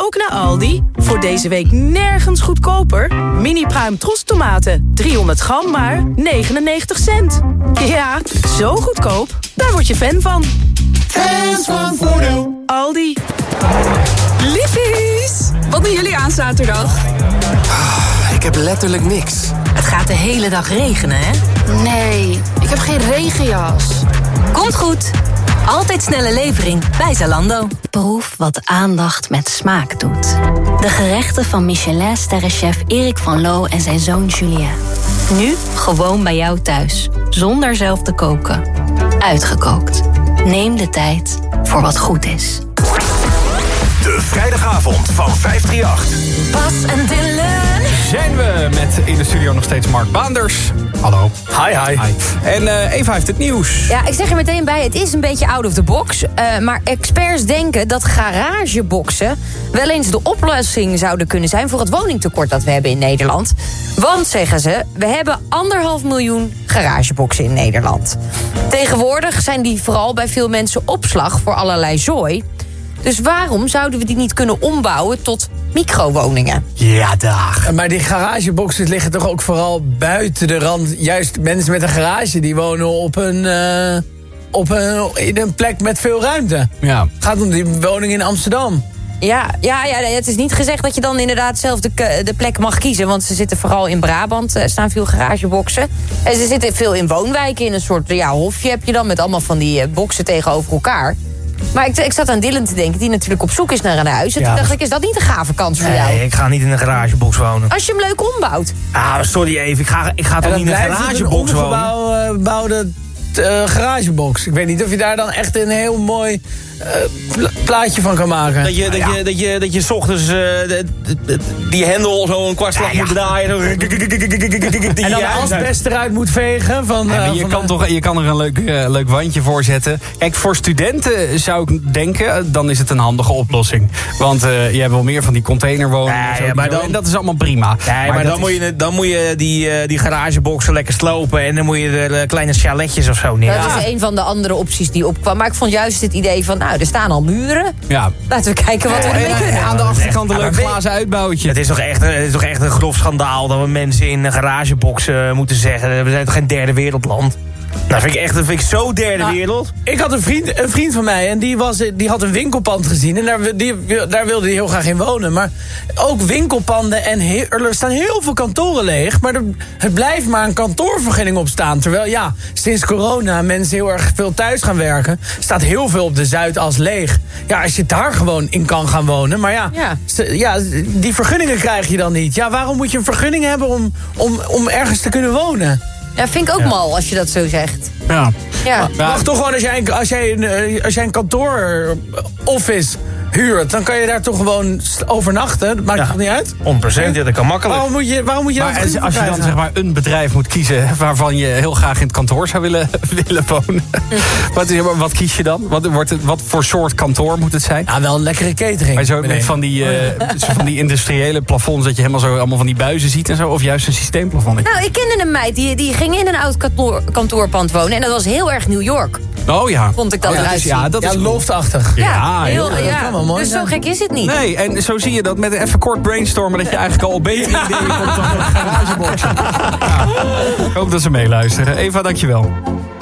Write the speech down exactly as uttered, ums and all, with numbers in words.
ook naar Aldi. Voor deze week nergens goedkoper. Mini pruim trostomaten, driehonderd gram maar negenennegentig cent. Ja, zo goedkoop. Daar word je fan van. Fans van Voordeel. Aldi. Liefies, wat doen jullie aan zaterdag? Ah, ik heb letterlijk niks. Het gaat de hele dag regenen, hè? Nee, ik heb geen regenjas. Komt goed. Altijd snelle levering bij Zalando. Proef wat aandacht met smaak doet. De gerechten van Michelin-sterrenchef Erik van Loo en zijn zoon Julien. Nu gewoon bij jou thuis, zonder zelf te koken. Uitgekookt. Neem de tijd voor wat goed is. De vrijdagavond van vijf drie acht. Bas en Dylan. Zijn we met in de studio nog steeds Mark Baanders. Hallo. Hi, hi. Hi. En uh, Eva heeft het nieuws. Ja, ik zeg er meteen bij, het is een beetje out of the box. Uh, maar experts denken dat garageboxen wel eens de oplossing zouden kunnen zijn voor het woningtekort dat we hebben in Nederland. Want, zeggen ze, we hebben anderhalf miljoen garageboxen in Nederland. Tegenwoordig zijn die vooral bij veel mensen opslag voor allerlei zooi. Dus waarom zouden we die niet kunnen ombouwen tot microwoningen? Ja, dag. Maar die garageboxes liggen toch ook vooral buiten de rand. Juist mensen met een garage die wonen op een, uh, op een, in een plek met veel ruimte. Ja. Gaat om die woning in Amsterdam. Ja, ja, ja, het is niet gezegd dat je dan inderdaad zelf de, de plek mag kiezen. Want ze zitten vooral in Brabant, er staan veel garageboxen. En ze zitten veel in woonwijken, in een soort ja, hofje heb je dan met allemaal van die boxen tegenover elkaar. Maar ik, ik zat aan Dylan te denken, die natuurlijk op zoek is naar een huis. En ja. toen dacht ik, is dat niet een gave kans voor nee, jou? Nee, ik ga niet in een garagebox wonen. Als je hem leuk ombouwt. Ah, sorry even, ik ga, ik ga toch niet in een garagebox wonen? Een ongebouwde uh, garagebox. Ik weet niet of je daar dan echt een heel mooi uh, pla plaatje van kan maken. Dat je, dat ja. je, dat je, dat je 's ochtends uh, de, de, de, die hendel zo een kwartslag ja, ja. moet draaien. Zo. En dan de asbest eruit moet vegen. Van, ja, uh, je, van kan de... toch, je kan er een leuk, uh, leuk wandje voor zetten. Kijk, voor studenten zou ik denken, dan is het een handige oplossing. Want uh, je hebt wel meer van die containerwoningen. Ja, en, zo, ja, maar dan, en dat is allemaal prima. Ja, maar, maar dan, moet je, dan moet je die, uh, die garageboxen lekker slopen. En dan moet je er uh, kleine chaletjes of zo neer. Dat ja. is een van de andere opties die opkwam. Maar ik vond juist het idee van, nou, er staan al muren. Ja. Laten we kijken wat we ermee ja, kunnen. Aan de achterkant een leuk ja, glazen uitbouwtje. Het is, toch echt, het is toch echt een grof schandaal dat we mensen in een garagebox uh, moeten zeggen. We zijn toch geen derde wereldland? Nou, vind ik echt, dat vind ik zo derde nou, wereld. Ik had een vriend, een vriend van mij en die, was, die had een winkelpand gezien. En daar, die, daar wilde hij heel graag in wonen. Maar ook winkelpanden en he, er staan heel veel kantoren leeg. Maar er, het blijft maar een kantoorvergunning op staan. Terwijl ja, sinds corona mensen heel erg veel thuis gaan werken, staat heel veel op de Zuidas leeg. Ja, als je daar gewoon in kan gaan wonen. Maar ja, ja. ja die vergunningen krijg je dan niet. Ja, waarom moet je een vergunning hebben om, om, om ergens te kunnen wonen? Ja, vind ik ook ja. mal als je dat zo zegt. Ja. Ja. Maar, mag toch gewoon als jij, als jij een, als jij een kantoor office huurt, dan kan je daar toch gewoon overnachten. Dat maakt ja. toch niet uit? honderd procent, ja, dat kan makkelijk. Waarom moet je, waarom moet je maar dan als, als je dan zeg maar een bedrijf moet kiezen waarvan je heel graag in het kantoor zou willen, willen wonen. wat, is, wat kies je dan? Wat, wordt het, wat voor soort kantoor moet het zijn? Ja, wel een lekkere catering. Maar zo met van die, uh, van die industriële plafonds dat je helemaal zo allemaal van die buizen ziet en zo. Of juist een systeemplafond. Nou, ik kende een meid die, die ging in een oud kantoor, kantoorpand wonen. En dat was heel erg New York. Oh ja. Vond ik dat oh, ja, eruit. Ja, dat ja, is loftachtig. Ja, ja, heel, heel, ja. Dat kan wel mooi dus zijn. zo gek is het niet. Nee, en zo zie je dat met een even kort brainstormen dat je eigenlijk al op betere ideeën komt dan een garagebox. Ja. Ik hoop dat ze meeluisteren. Eva, dankjewel.